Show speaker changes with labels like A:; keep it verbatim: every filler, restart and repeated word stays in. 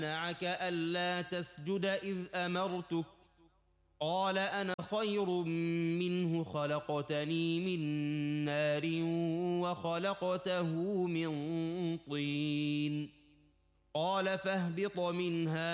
A: منعك ألا تسجد إذ أمرتك قال أنا خير منه خلقتني من نار وخلقته من طين قال فاهبط منها